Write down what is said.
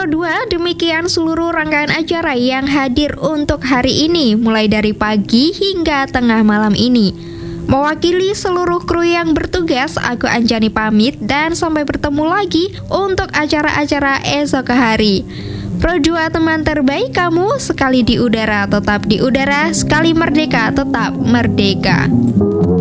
Pro 2, demikian seluruh rangkaian acara yang hadir untuk hari ini, mulai dari pagi hingga tengah malam ini. Mewakili seluruh kru yang bertugas, aku Anjani pamit dan sampai bertemu lagi untuk acara-acara esok hari. Pro 2 teman terbaik kamu, sekali di udara tetap di udara, sekali merdeka tetap merdeka.